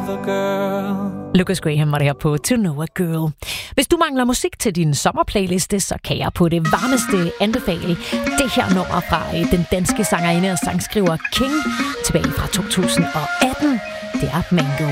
a girl. Lucas Graham var det her på To Know a Girl. Hvis du mangler musik til din sommerplayliste, så kan jeg på det varmeste anbefale det her nummer fra den danske sangerinde og sangskriver King tilbage fra 2018. Det er Mango.